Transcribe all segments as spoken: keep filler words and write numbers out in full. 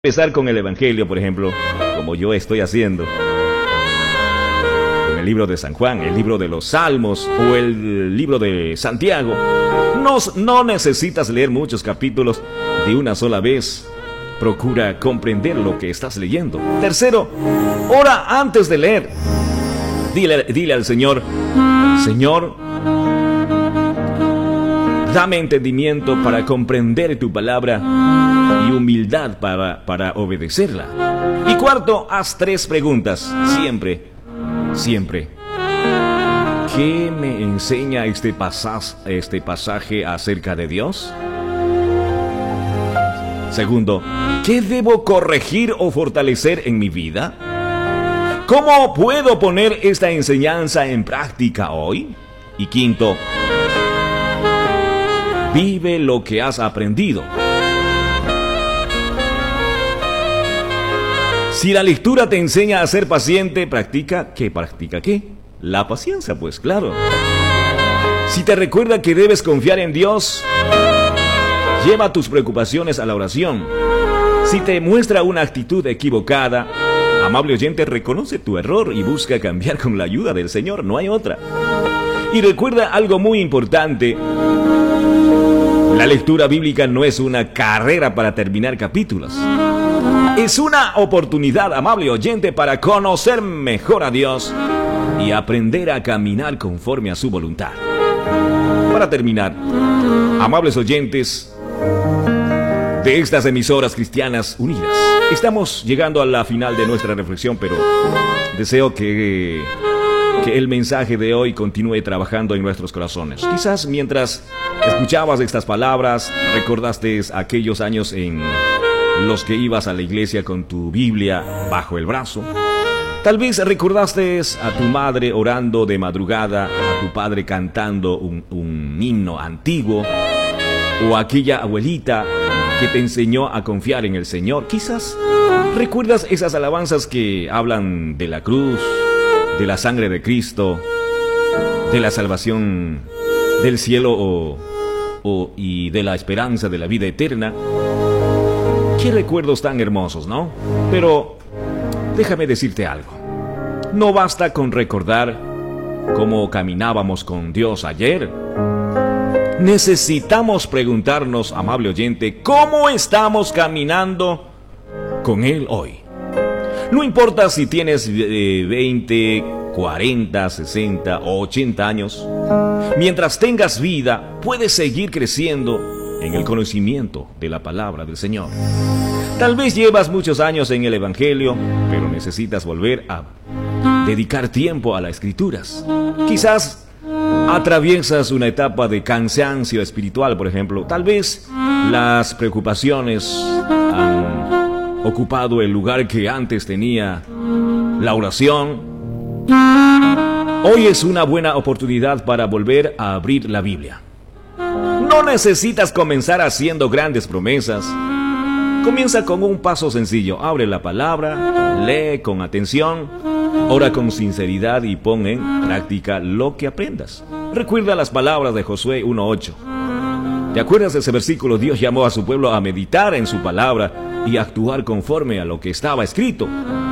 Empezar con el Evangelio, por ejemplo, como yo estoy haciendo, con el libro de San Juan, el libro de los Salmos o el libro de Santiago. No, no necesitas leer muchos capítulos de una sola vez. Procura comprender lo que estás leyendo. Tercero, ora antes de leer. Dile, dile al Señor: Señor, dame entendimiento para comprender tu palabra y humildad para, para obedecerla. Y cuarto, haz tres preguntas. Siempre, siempre. ¿Qué me enseña este pasaje, este pasaje acerca de Dios? Segundo, ¿qué debo corregir o fortalecer en mi vida? ¿Cómo puedo poner esta enseñanza en práctica hoy? Y quinto, vive lo que has aprendido. Si la lectura te enseña a ser paciente, practica, ¿qué practica qué? La paciencia, pues claro. Si te recuerda que debes confiar en Dios, lleva tus preocupaciones a la oración. Si te muestra una actitud equivocada, amable oyente, reconoce tu error y busca cambiar con la ayuda del Señor, no hay otra. Y recuerda algo muy importante: la lectura bíblica no es una carrera para terminar capítulos. Es una oportunidad, amable oyente, para conocer mejor a Dios y aprender a caminar conforme a su voluntad. Para terminar, amables oyentes de estas emisoras cristianas unidas, estamos llegando a la final de nuestra reflexión, pero deseo que, que el mensaje de hoy continúe trabajando en nuestros corazones. Quizás mientras escuchabas estas palabras, recordaste aquellos años en los que ibas a la iglesia con tu Biblia bajo el brazo. Tal vez recordaste a tu madre orando de madrugada, a tu padre cantando un, un himno antiguo, o aquella abuelita que te enseñó a confiar en el Señor. Quizás recuerdas esas alabanzas que hablan de la cruz, de la sangre de Cristo, de la salvación del cielo o, o, y de la esperanza de la vida eterna. Qué recuerdos tan hermosos, ¿no? Pero déjame decirte algo. No basta con recordar cómo caminábamos con Dios ayer. Necesitamos preguntarnos, amable oyente, ¿cómo estamos caminando con Él hoy? No importa si tienes veinte, cuarenta, sesenta o ochenta años. Mientras tengas vida, puedes seguir creciendo en el conocimiento de la palabra del Señor. Tal vez llevas muchos años en el Evangelio, pero necesitas volver a dedicar tiempo a las Escrituras. Quizás atraviesas una etapa de cansancio espiritual, por ejemplo. Tal vez las preocupaciones han ocupado el lugar que antes tenía la oración. Hoy es una buena oportunidad para volver a abrir la Biblia. No necesitas comenzar haciendo grandes promesas. Comienza con un paso sencillo. Abre la palabra, lee con atención, ora con sinceridad y pon en práctica lo que aprendas. Recuerda las palabras de Josué uno ocho. ¿Te acuerdas de ese versículo? Dios llamó a su pueblo a meditar en su palabra y actuar conforme a lo que estaba escrito.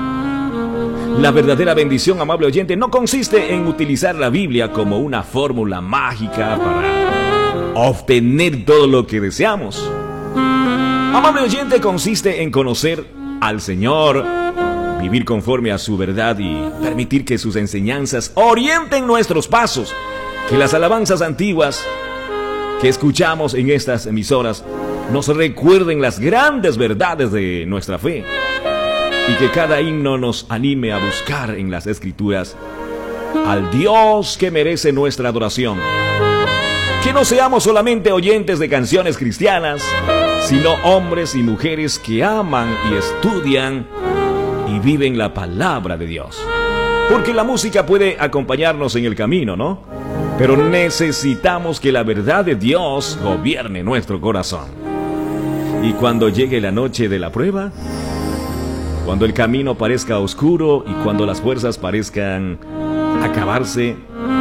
La verdadera bendición, amable oyente, no consiste en utilizar la Biblia como una fórmula mágica para obtener todo lo que deseamos. Amable oyente, consiste en conocer al Señor, vivir conforme a su verdad y permitir que sus enseñanzas orienten nuestros pasos. Que las alabanzas antiguas que escuchamos en estas emisoras nos recuerden las grandes verdades de nuestra fe, y que cada himno nos anime a buscar en las Escrituras al Dios que merece nuestra adoración. Que no seamos solamente oyentes de canciones cristianas, sino hombres y mujeres que aman y estudian y viven la palabra de Dios. Porque la música puede acompañarnos en el camino, ¿no? Pero necesitamos que la verdad de Dios gobierne nuestro corazón. Y cuando llegue la noche de la prueba, cuando el camino parezca oscuro y cuando las fuerzas parezcan acabarse,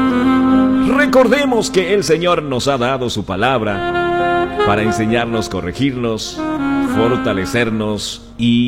recordemos que el Señor nos ha dado su palabra para enseñarnos, corregirnos, fortalecernos y